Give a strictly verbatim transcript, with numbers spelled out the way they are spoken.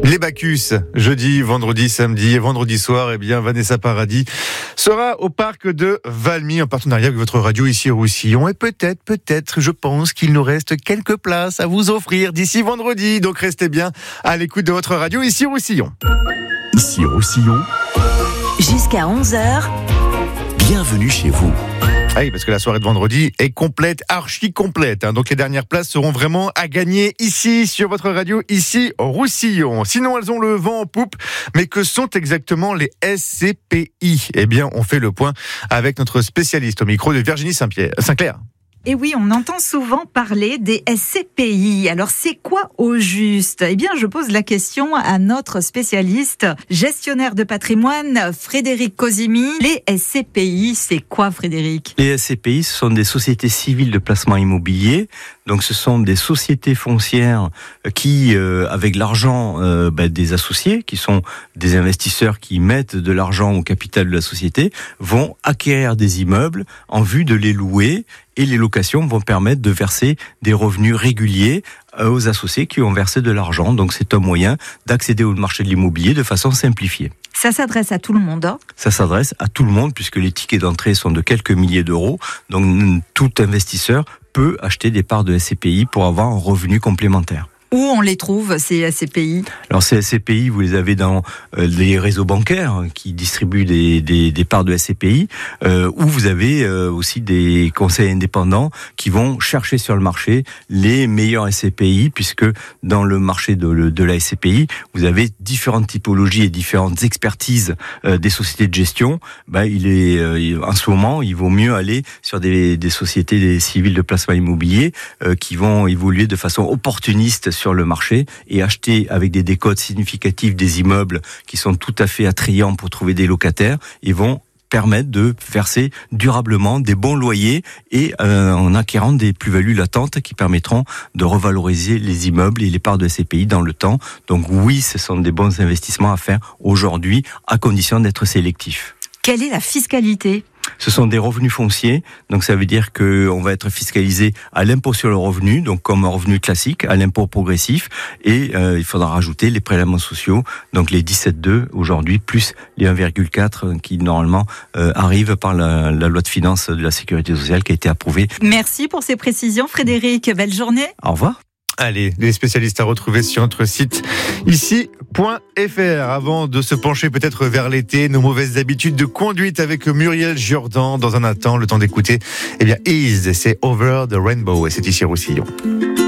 Les Bacchus, jeudi, vendredi, samedi et vendredi soir, eh bien, Vanessa Paradis sera au parc de Valmy en partenariat avec votre radio ici à Roussillon. Et peut-être, peut-être, je pense qu'il nous reste quelques places à vous offrir d'ici vendredi. Donc restez bien à l'écoute de votre radio ici à Roussillon. Ici Roussillon. Jusqu'à onze heures. Bienvenue chez vous. Ah oui, parce que la soirée de vendredi est complète, archi complète. Hein. Donc les dernières places seront vraiment à gagner ici, sur votre radio, ici, au Roussillon. Sinon, elles ont le vent en poupe. Mais que sont exactement les S C P I ? Eh bien, on fait le point avec notre spécialiste au micro de Virginie Saint-Pierre, Sinclair. Et oui, on entend souvent parler des S C P I. Alors, c'est quoi au juste ? Eh bien, je pose la question à notre spécialiste, gestionnaire de patrimoine, Frédéric Cosimi. Les S C P I, c'est quoi, Frédéric ? Les S C P I, ce sont des sociétés civiles de placement immobilier. Donc, ce sont des sociétés foncières qui, euh, avec l'argent euh, bah, des associés, qui sont des investisseurs qui mettent de l'argent au capital de la société, vont acquérir des immeubles en vue de les louer. Et les locations vont permettre de verser des revenus réguliers aux associés qui ont versé de l'argent. Donc c'est un moyen d'accéder au marché de l'immobilier de façon simplifiée. Ça s'adresse à tout le monde, hein ? Ça s'adresse à tout le monde puisque les tickets d'entrée sont de quelques milliers d'euros. Donc tout investisseur peut acheter des parts de S C P I pour avoir un revenu complémentaire. Où on les trouve, ces S C P I ? Alors ces S C P I, vous les avez dans euh, les réseaux bancaires qui distribuent des, des, des parts de S C P I, euh, où vous avez euh, aussi des conseils indépendants qui vont chercher sur le marché les meilleurs S C P I, puisque dans le marché de, de la S C P I, vous avez différentes typologies et différentes expertises euh, des sociétés de gestion. Ben, il est, euh, en ce moment, il vaut mieux aller sur des, des sociétés des civiles de placement immobilier euh, qui vont évoluer de façon opportuniste sur le marché et acheter avec des décotes significatives des immeubles qui sont tout à fait attrayants pour trouver des locataires et vont permettre de verser durablement des bons loyers et euh, en acquérant des plus-values latentes qui permettront de revaloriser les immeubles et les parts de S C P I dans le temps. Donc oui, ce sont des bons investissements à faire aujourd'hui à condition d'être sélectif. Quelle est la fiscalité ? Ce sont des revenus fonciers, donc ça veut dire qu'on va être fiscalisé à l'impôt sur le revenu, donc comme un revenu classique, à l'impôt progressif, et euh, il faudra rajouter les prélèvements sociaux, donc les dix-sept virgule deux aujourd'hui, plus les un virgule quatre qui normalement euh, arrivent par la, la loi de finances de la sécurité sociale qui a été approuvée. Merci pour ces précisions, Frédéric. Belle journée. Au revoir. Allez, les spécialistes à retrouver sur notre site ici point f r. Avant de se pencher peut-être vers l'été, nos mauvaises habitudes de conduite avec Muriel Jourdan. Dans un instant, le temps d'écouter, eh bien, Ease, c'est Over the Rainbow et c'est ici Roussillon.